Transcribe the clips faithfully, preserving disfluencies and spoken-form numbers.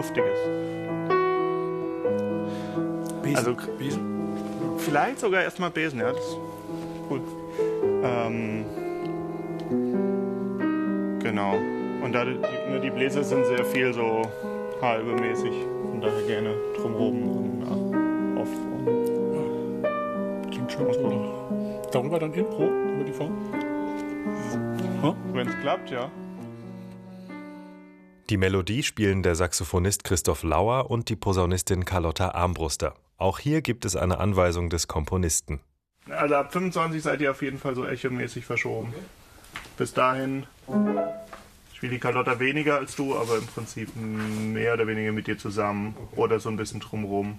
Luftiges. Besen. Also Besen. vielleicht sogar erstmal Besen, ja, das ist cool. Ähm, genau. Und da die, ne, die Bläser sind sehr viel so halbemäßig, von daher gerne drumherum und ja, oft vorne. Klingt schon so. Darüber dann Impro, über die Form? Hm? Wenn es klappt, ja. Die Melodie spielen der Saxophonist Christoph Lauer und die Posaunistin Carlotta Armbruster. Auch hier gibt es eine Anweisung des Komponisten. Also ab fünfundzwanzig seid ihr auf jeden Fall so echomäßig verschoben. Okay. Bis dahin spielt die Carlotta weniger als du, aber im Prinzip mehr oder weniger mit dir zusammen oder so ein bisschen drumherum.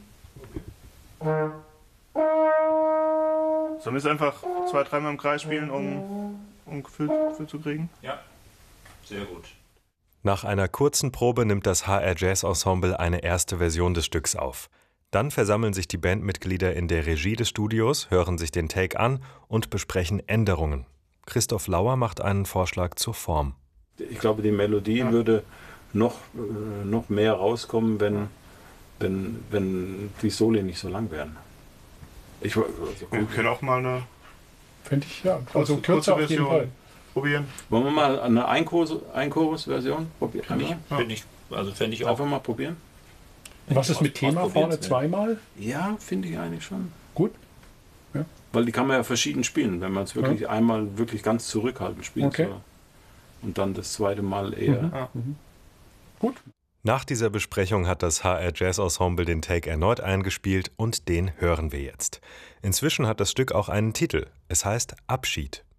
So, müsst einfach zwei, dreimal im Kreis spielen, um, um ein Gefühl, Gefühl zu kriegen? Ja, sehr gut. Nach einer kurzen Probe nimmt das H R Jazz Ensemble eine erste Version des Stücks auf. Dann versammeln sich die Bandmitglieder in der Regie des Studios, hören sich den Take an und besprechen Änderungen. Christoph Lauer macht einen Vorschlag zur Form. Ich glaube, die Melodie ja. würde noch, äh, noch mehr rauskommen, wenn, wenn, wenn die Soli nicht so lang wären. Ich, also, Wir können auch mal eine Fände ich, ja. Also kürzer auf jeden Fall. Probieren. Wollen wir mal eine Einchorus-Version probieren? Finde ich, find ich, also fänd ich auch. Einfach mal probieren. Was ist mit Thema vorne zweimal? Ja, finde ich eigentlich schon. Gut. Ja. Weil die kann man ja verschieden spielen, wenn man es wirklich ja. einmal wirklich ganz zurückhaltend spielt. Okay. So. Und dann das zweite Mal eher. Mhm. Ja. Mhm. Gut. Nach dieser Besprechung hat das H R Jazz Ensemble den Take erneut eingespielt und den hören wir jetzt. Inzwischen hat das Stück auch einen Titel. Es heißt Abschied.